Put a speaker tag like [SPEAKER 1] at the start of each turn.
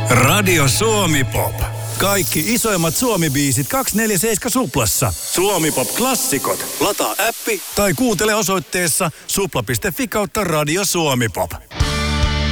[SPEAKER 1] Radio Suomi Pop. Kaikki isoimmat Suomi-biisit 247 Suplassa. Suomi Pop -klassikot. Lataa appi tai kuuntele osoitteessa supla.fi/Radio Suomi Pop.